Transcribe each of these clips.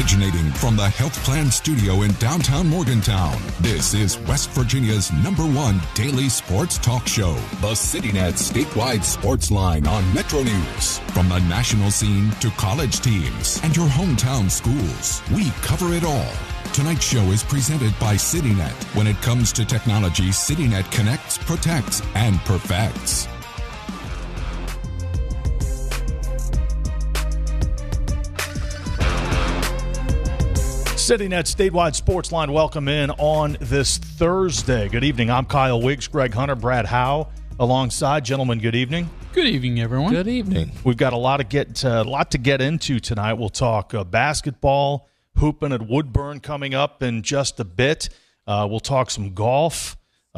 Originating from the Health Plan Studio in downtown Morgantown, this is West Virginia's #1 daily sports talk show, the CityNet statewide sports line on Metro News. From the national scene to college teams and your hometown schools, we cover it all. Tonight's show is presented by CityNet. When it comes to technology, CityNet connects, protects, and perfects. CityNet statewide sports line, welcome in on this Thursday. Good evening. I'm Kyle Wiggs, Greg Hunter, Brad Howe alongside. Gentlemen, good evening. Good evening, everyone. Good evening. We've got a lot to get into tonight. We'll talk basketball, hooping at Woodburn coming up in just a bit. We'll talk some golf.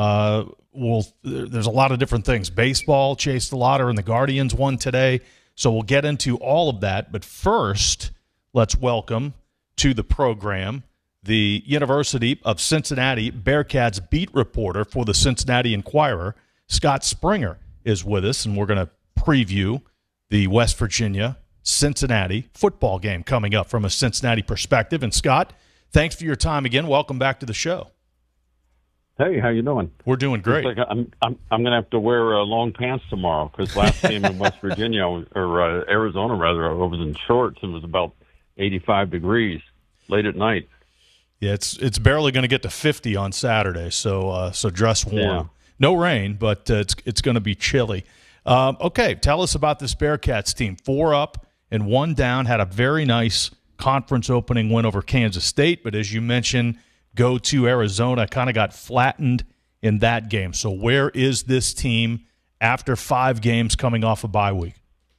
There's a lot of different things. Baseball, Chase the Lotter, and the Guardians won today. So we'll get into all of that. But first, let's welcome to the program the University of Cincinnati Bearcats beat reporter for the Cincinnati Enquirer, Scott Springer, is with us, and we're going to preview the West Virginia-Cincinnati football game coming up from a Cincinnati perspective. And Scott, thanks for your time again. Welcome back to the show. Hey, how you doing? We're doing great. Like I'm going to have to wear long pants tomorrow because last game in West Virginia or Arizona rather, I was in shorts and it was about 85 degrees late at night. Yeah, it's barely going to get to 50 on Saturday, so dress warm. Yeah. No rain, but it's going to be chilly. Okay, tell us about this Bearcats team. 4 up and 1 down, had a very nice conference opening win over Kansas State, but as you mentioned, go to Arizona, kind of got flattened in that game. So where is this team after 5 games coming off a bye week?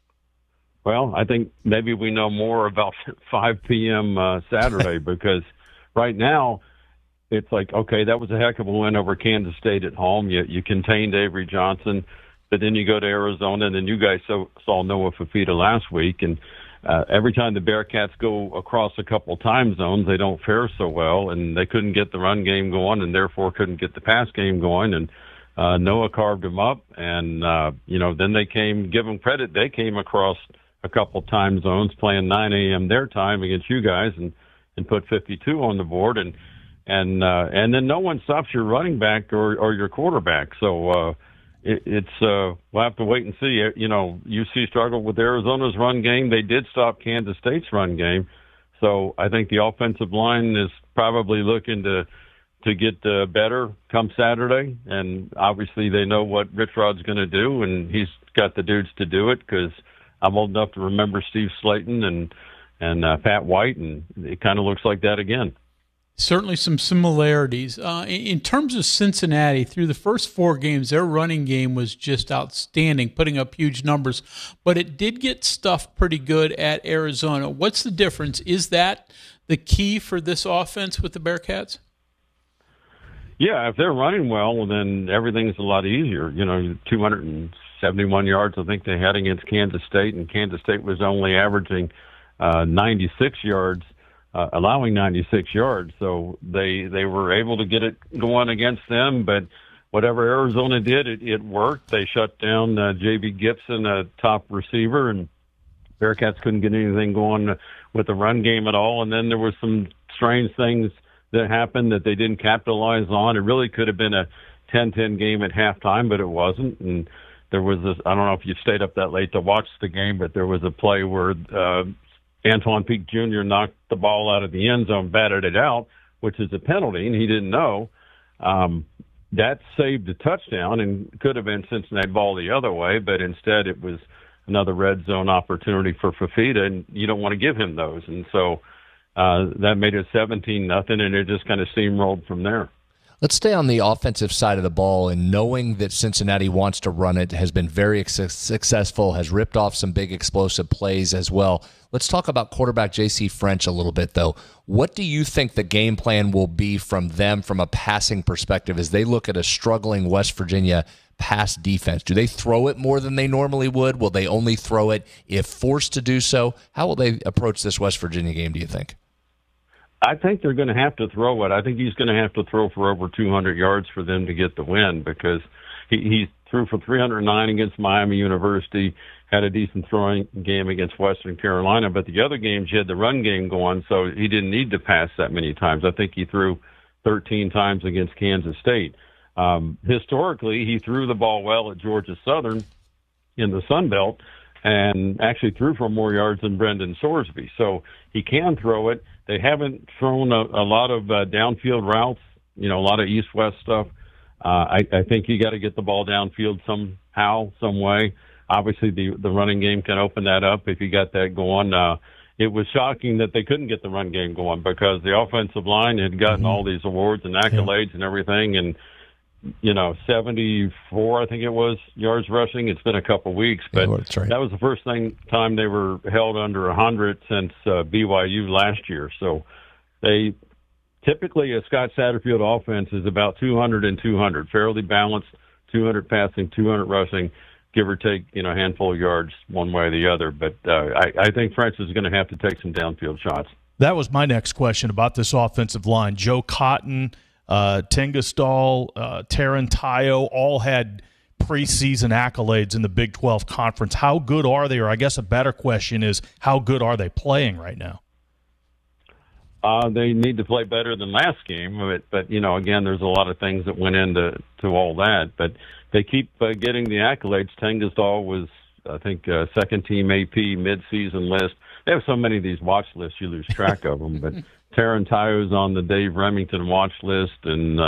Well, I think maybe we know more about 5 p.m. Saturday because right now it's like, okay, that was a heck of a win over Kansas State at home. You contained Avery Johnson, but then you go to Arizona, and then you guys saw Noah Fafita last week. And every time the Bearcats go across a couple time zones, they don't fare so well, and they couldn't get the run game going and therefore couldn't get the pass game going. And Noah carved them up, and, then they give them credit, they came across a couple time zones playing 9 a.m. their time against you guys and put 52 on the board. And then no one stops your running back or your quarterback. So we'll have to wait and see. UC struggled with Arizona's run game. They did stop Kansas State's run game. So I think the offensive line is probably looking to get better come Saturday. And obviously they know what Rich Rod's going to do, and he's got the dudes to do it because I'm old enough to remember Steve Slayton and Pat White, and it kind of looks like that again. Certainly some similarities. In terms of Cincinnati, through the first 4 games, their running game was just outstanding, putting up huge numbers. But it did get stuffed pretty good at Arizona. What's the difference? Is that the key for this offense with the Bearcats? Yeah, if they're running well, then everything's a lot easier. 271 yards, I think they had against Kansas State, and Kansas State was only averaging 96 yards. Allowing 96 yards. So they were able to get it going against them, but whatever Arizona did, it worked. They shut down J.B. Gibson, a top receiver, and Bearcats couldn't get anything going with the run game at all. And then there were some strange things that happened that they didn't capitalize on. It really could have been a 10-10 game at halftime, but it wasn't. And there was this, I don't know if you stayed up that late to watch the game, but there was a play where Antoine Peak Jr. knocked the ball out of the end zone, batted it out, which is a penalty, and he didn't know. That saved a touchdown and could have been Cincinnati ball the other way, but instead it was another red zone opportunity for Fafita, and you don't want to give him those. And so that made it 17-0, and it just kind of steamrolled from there. Let's stay on the offensive side of the ball, and knowing that Cincinnati wants to run it, has been very successful, has ripped off some big explosive plays as well. Let's talk about quarterback J.C. French a little bit, though. What do you think the game plan will be from them from a passing perspective as they look at a struggling West Virginia pass defense? Do they throw it more than they normally would? Will they only throw it if forced to do so? How will they approach this West Virginia game, do you think? I think they're going to have to throw it. I think he's going to have to throw for over 200 yards for them to get the win because he's threw for 309 against Miami University, had a decent throwing game against Western Carolina, but the other games he had the run game going, so he didn't need to pass that many times. I think he threw 13 times against Kansas State. Historically, he threw the ball well at Georgia Southern in the Sun Belt and actually threw for more yards than Brendan Sorsby. So he can throw it. They haven't thrown a lot of downfield routes, a lot of east-west stuff. I think you got to get the ball downfield somehow, some way. Obviously, the running game can open that up if you got that going. It was shocking that they couldn't get the run game going because the offensive line had gotten all these awards and accolades and everything, and 74, I think it was, yards rushing. It's been a couple weeks, but that was the first time they were held under 100 since BYU last year. So they typically, a Scott Satterfield offense is about 200 and 200, fairly balanced, 200 passing, 200 rushing, give or take, a handful of yards one way or the other. But I think French is going to have to take some downfield shots. That was my next question about this offensive line. Joe Cotton, Tengestal, Tarantayo all had preseason accolades in the Big 12 Conference. How good are they? Or I guess a better question is, how good are they playing right now? They need to play better than last game, but again, there's a lot of things that went into all that. But they keep getting the accolades. Tengestal was, I think, second-team AP midseason list. They have so many of these watch lists, you lose track of them. But Tarantayo's on the Dave Remington watch list, and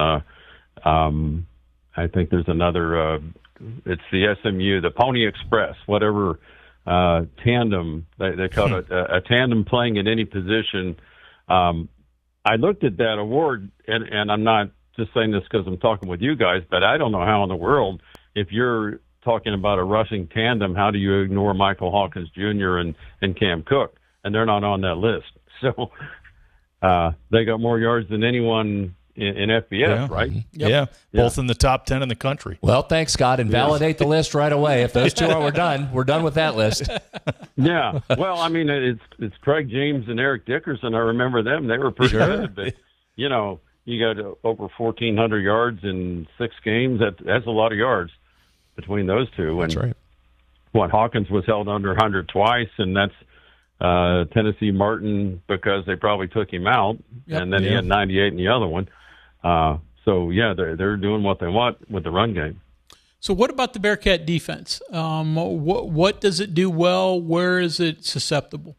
I think there's another. It's the SMU, the Pony Express, whatever tandem they call it, a tandem playing at any position. I looked at that award, and I'm not just saying this because I'm talking with you guys, but I don't know how in the world, if you're talking about a rushing tandem, how do you ignore Michael Hawkins Jr. and Cam Cook? And they're not on that list. So they got more yards than anyone in FBS, right? Yep. Yeah, both in the top 10 in the country. Well, thanks, Scott, and validate the list right away. If those two we're done with that list. Yeah. Well, I mean, it's Craig James and Eric Dickerson. I remember them. They were pretty good, but, you got over 1,400 yards in 6 games. That's a lot of yards between those two. That's right. Hawkins was held under 100 twice, and that's Tennessee Martin because they probably took him out, and then he had 98 in the other one. So, yeah, they're doing what they want with the run game. So what about the Bearcat defense? What does it do well? Where is it susceptible?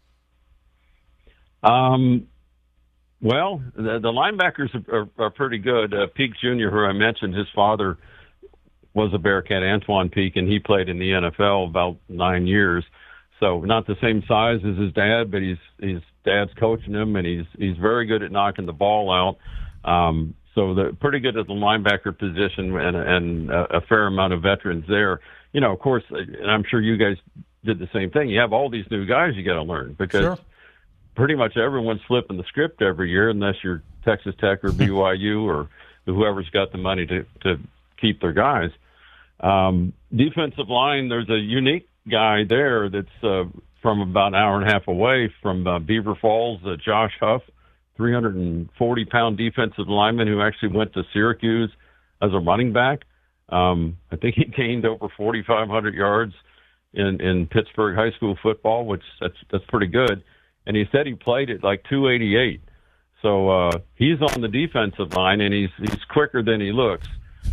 Well, the linebackers are pretty good. Peak Jr., who I mentioned, his father was a Bearcat, Antoine Peak, and he played in the NFL about 9 years. So not the same size as his dad, but his dad's coaching him, and he's very good at knocking the ball out. So they're pretty good at the linebacker position, and a fair amount of veterans there. Of course, and I'm sure you guys did the same thing. You have all these new guys you got to learn because pretty much everyone's flipping the script every year, unless you're Texas Tech or BYU or whoever's got the money to keep their guys. Defensive line, there's a unique guy there that's from about an hour and a half away from Beaver Falls, Josh Huff, 340-pound defensive lineman who actually went to Syracuse as a running back. I think he gained over 4,500 yards in Pittsburgh high school football, which that's pretty good. And he said he played at like 288. So he's on the defensive line, and he's quicker than he looks.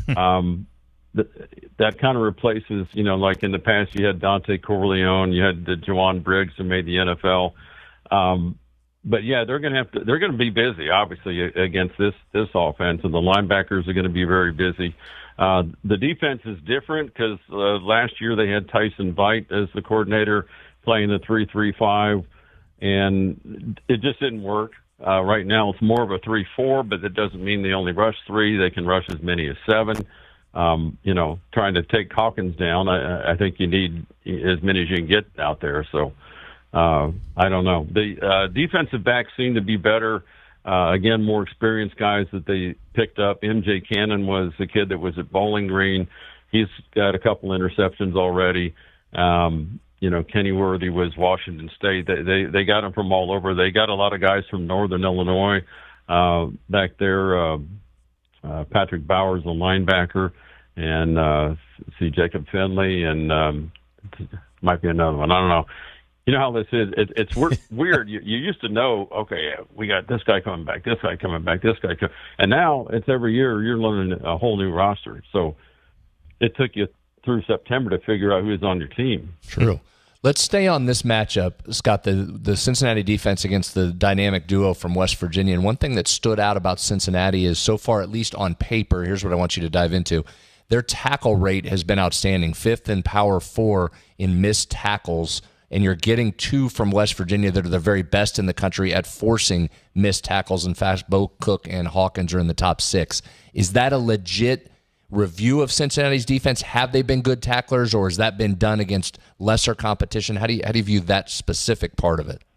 That kind of replaces, like in the past you had Dante Corleone, you had Juwan Briggs who made the NFL. But yeah, they're going to be busy, obviously, against this offense, and the linebackers are going to be very busy. The defense is different because last year they had Tyson Veit as the coordinator playing the 3-3-5, and it just didn't work. Right now it's more of a 3-4, but that doesn't mean they only rush 3. They can rush as many as 7. Trying to take Hawkins down, I think you need as many as you can get out there. So I don't know. The defensive backs seem to be better. Again, more experienced guys that they picked up. MJ Cannon was the kid that was at Bowling Green. He's got a couple interceptions already. Kenny Worthy was Washington State. They got him from all over. They got a lot of guys from Northern Illinois back there. Patrick Bowers, a linebacker, and see Jacob Finley, and might be another one. I don't know. You know how this is. It's weird. You used to know, okay, we got this guy coming back, this guy coming back, this guy coming, and now it's every year you're learning a whole new roster. So it took you through September to figure out who's on your team. True. Let's stay on this matchup, Scott, the Cincinnati defense against the dynamic duo from West Virginia. And one thing that stood out about Cincinnati is so far, at least on paper, here's what I want you to dive into. Their tackle rate has been outstanding, 5th in Power 4 in missed tackles, and you're getting 2 from West Virginia that are the very best in the country at forcing missed tackles. In fact, Bo Cook and Hawkins are in the top 6. Is that a legit review of Cincinnati's defense? Have they been good tacklers, or has that been done against lesser competition? How do you view that specific part of it?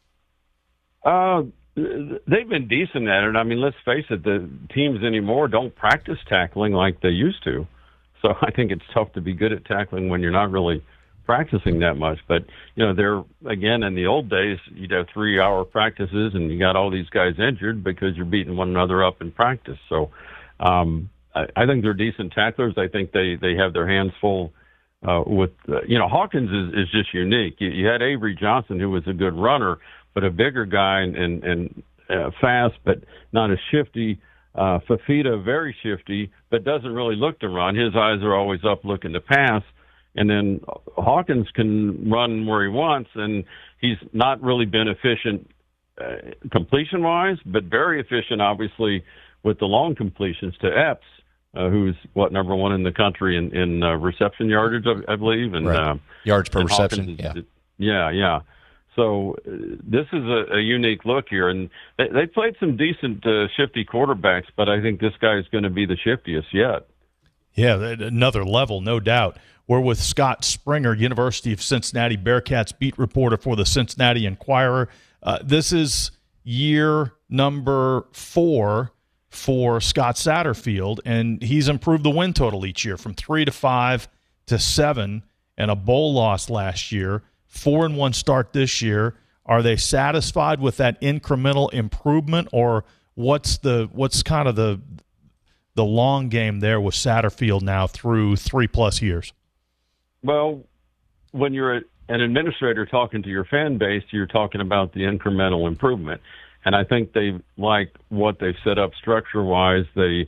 They've been decent at it. I mean, let's face it, the teams anymore don't practice tackling like they used to. So I think it's tough to be good at tackling when you're not really practicing that much. But, they're, again, in the old days, you'd have 3-hour practices and you got all these guys injured because you're beating one another up in practice. So I think they're decent tacklers. I think they have their hands full with Hawkins is just unique. You had Avery Johnson, who was a good runner, but a bigger guy and fast, but not as shifty. Fafita, very shifty, but doesn't really look to run. His eyes are always up looking to pass. And then Hawkins can run where he wants, and he's not really been efficient completion-wise, but very efficient, obviously, with the long completions to Epps, who's, number 1 in the country in reception yardage, I believe. And right. Yards per reception, yeah. So this is a unique look here. And they played some decent shifty quarterbacks, but I think this guy is going to be the shiftiest yet. Yeah, another level, no doubt. We're with Scott Springer, University of Cincinnati Bearcats beat reporter for the Cincinnati Enquirer. This is year number 4 for Scott Satterfield, and he's improved the win total each year from 3 to 5 to 7, and a bowl loss last year. 4-1 start this year. Are they satisfied with that incremental improvement, or what's kind of the long game there with Satterfield now through 3+ years? Well, when you're an administrator talking to your fan base, you're talking about the incremental improvement. And I think they like what they've set up structure-wise. They,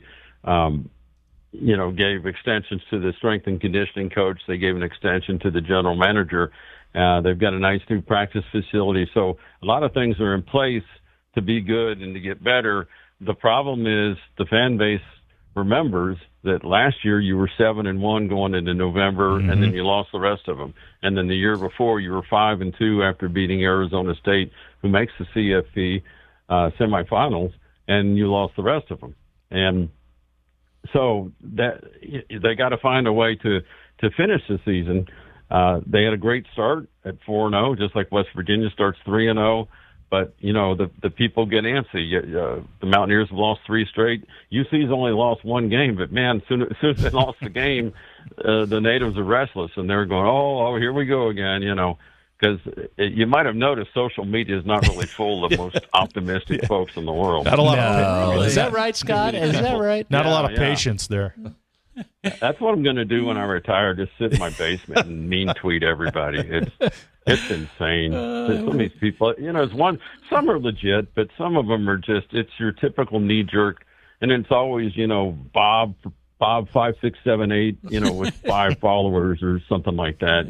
gave extensions to the strength and conditioning coach. They gave an extension to the general manager. They've got a nice new practice facility. So a lot of things are in place to be good and to get better. The problem is the fan base remembers that last year you were 7-1 going into November, and then you lost the rest of them. And then the year before you were 5-2 after beating Arizona State, who makes the CFP semifinals, and you lost the rest of them. And so that they got to find a way to finish the season. They had a great start at 4-0, just like West Virginia starts 3-0. But, the people get antsy. The Mountaineers have lost 3 straight. UC's only lost 1 game, but, man, as soon as they lost the game, the natives are restless, and they're going, oh, here we go again, because you might have noticed social media is not really full of the most optimistic folks in the world. Not a lot of Is that right, Scott? Is that right? Not a lot of patience there. That's what I'm going to do when I retire, just sit in my basement and mean tweet everybody. It's insane. Some of these people, some are legit, but some of them are just, it's your typical knee jerk. And it's always, Bob 5, 6, 7, 8, with 5 followers or something like that,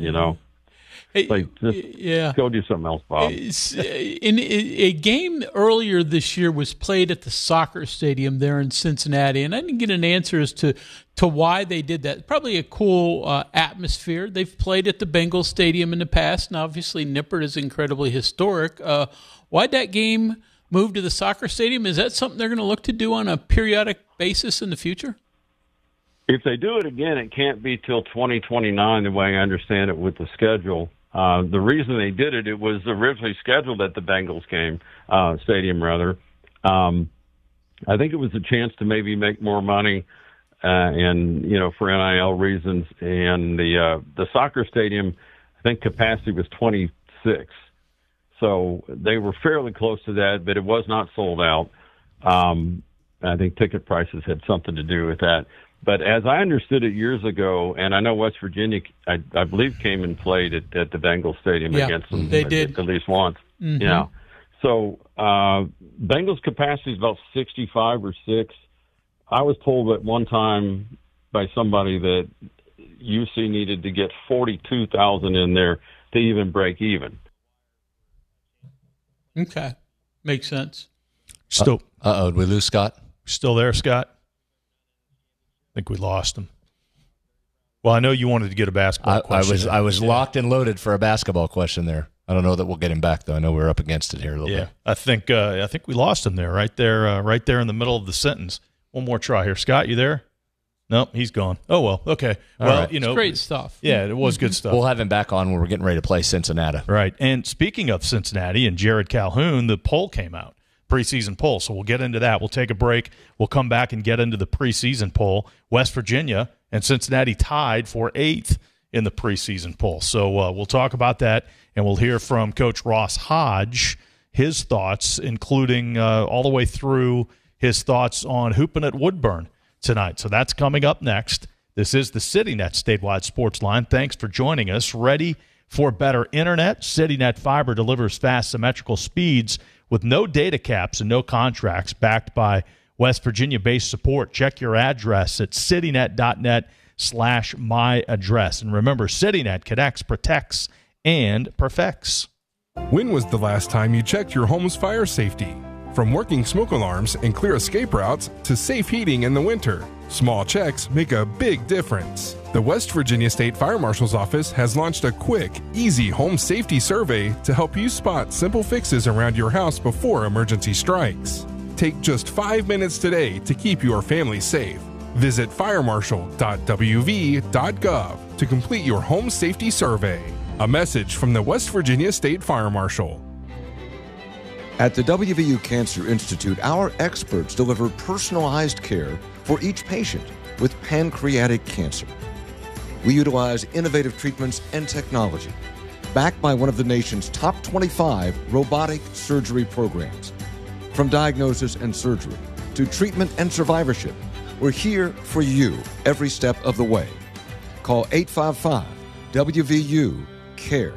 Go do something else, Bob. In a game earlier this year was played at the soccer stadium there in Cincinnati, and I didn't get an answer as to why they did that. Probably a cool atmosphere. They've played at the Bengals Stadium in the past, and obviously Nippert is incredibly historic. Why'd that game move to the soccer stadium? Is that something they're going to look to do on a periodic basis in the future? If they do it again, it can't be till 2029, the way I understand it with the schedule. The reason they did it was originally scheduled at the Bengals stadium, rather. I think it was a chance to maybe make more money, and for NIL reasons. And the soccer stadium, I think capacity was 26, so they were fairly close to that, but it was not sold out. I think ticket prices had something to do with that. But as I understood it years ago, and I know West Virginia, I believe, came and played at the Bengals Stadium against them. They did. At least once. Mm-hmm. Yeah. So Bengals capacity is about 65 or 6. I was told at one time by somebody that UC needed to get 42,000 in there to even break even. Okay. Makes sense. Still, Did we lose Scott? still there, Scott? I think we lost him. Well, I know you wanted to get a basketball question. I was locked and loaded for a basketball question there. I don't know that we'll get him back, though. I know we're up against it here a little bit. I think we lost him there, right there in the middle of the sentence. One more try here. Scott, you there? Nope, he's gone. Oh, well, okay. Well, right. It's great stuff. Yeah, it was good stuff. We'll have him back on when we're getting ready to play Cincinnati. Right. And speaking of Cincinnati and Jared Calhoun, the poll came out, preseason poll. So we'll get into that. We'll take a break. We'll come back and get into the preseason poll. West Virginia and Cincinnati tied for 8th in the preseason poll. So we'll talk about that, and we'll hear from Coach Ross Hodge, his thoughts, including all the way through his thoughts on hooping at Woodburn tonight. So that's coming up next. This is the CityNet Statewide Sports Line. Thanks for joining us. Ready for better internet? CityNet Fiber delivers fast, symmetrical speeds with no data caps and no contracts, backed by West Virginia-based support. Check your address at citynet.net/myaddress. And remember, CityNet connects, protects, and perfects. When was the last time you checked your home's fire safety? From working smoke alarms and clear escape routes to safe heating in the winter, small checks make a big difference. The West Virginia State Fire Marshal's Office has launched a quick, easy home safety survey to help you spot simple fixes around your house before emergency strikes. Take just 5 minutes today to keep your family safe. Visit firemarshal.wv.gov to complete your home safety survey. A message from the West Virginia State Fire Marshal. At the WVU Cancer Institute, our experts deliver personalized care for each patient with pancreatic cancer. We utilize innovative treatments and technology, backed by one of the nation's top 25 robotic surgery programs. From diagnosis and surgery to treatment and survivorship, we're here for you every step of the way. Call 855-WVU-CARE.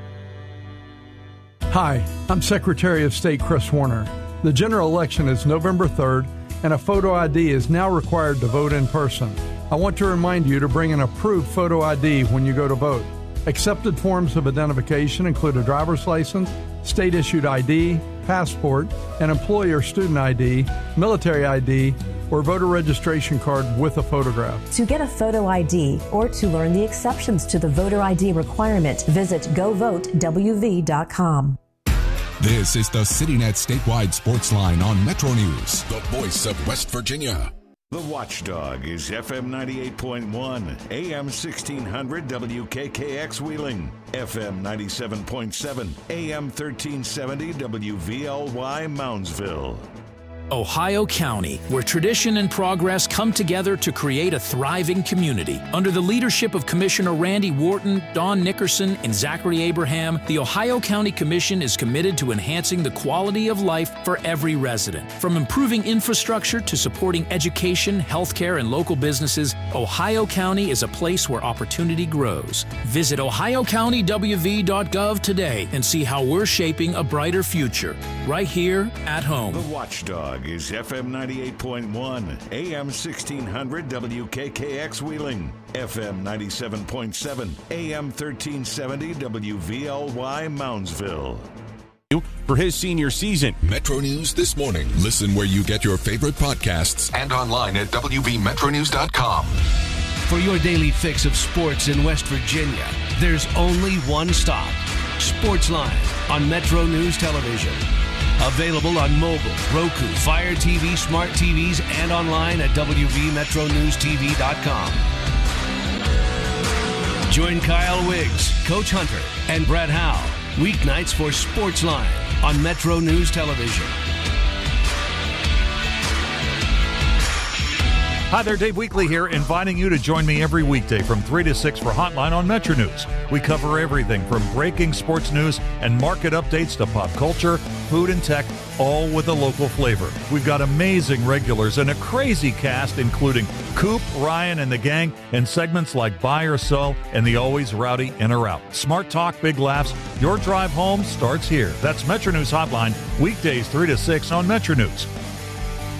Hi, I'm Secretary of State Chris Warner. The general election is November 3rd, and a photo ID is now required to vote in person. I want to remind you to bring an approved photo ID when you go to vote. Accepted forms of identification include a driver's license, state-issued ID, passport, an employee or student ID, military ID, or voter registration card with a photograph. To get a photo ID or to learn the exceptions to the voter ID requirement, visit govotewv.com. This is the CityNet Statewide Sports Line on Metro News, the voice of West Virginia. The Watchdog is FM 98.1, AM 1600 WKKX Wheeling, FM 97.7, AM 1370 WVLY Moundsville. Ohio County, where tradition and progress come together to create a thriving community. Under the leadership of Commissioner Randy Wharton, Don Nickerson, and Zachary Abraham, the Ohio County Commission is committed to enhancing the quality of life for every resident. From improving infrastructure to supporting education, healthcare, and local businesses, Ohio County is a place where opportunity grows. Visit ohiocountywv.gov today and see how we're shaping a brighter future, right here at home. The Watchdog is FM 98.1, AM 1600 WKKX Wheeling, FM 97.7, AM 1370 WVLY Moundsville. For his senior season. Metro News This Morning. Listen where you get your favorite podcasts and online at WVMetroNews.com. For your daily fix of sports in West Virginia, there's only one stop. Sportsline on Metro News Television. Available on mobile, Roku, Fire TV, smart TVs, and online at WVMetroNewsTV.com. Join Kyle Wiggs, Coach Hunter, and Brett Howe weeknights for Sportsline on Metro News Television. Hi there, Dave Weekley here, inviting you to join me every weekday from 3 to 6 for Hotline on Metro News. We cover everything from breaking sports news and market updates to pop culture, food and tech, all with a local flavor. We've got amazing regulars and a crazy cast, including Coop, Ryan, and the gang, and segments like Buy or Sell and the always rowdy In or Out. Smart talk, big laughs. Your drive home starts here. That's Metro News Hotline, weekdays 3 to 6 on Metro News.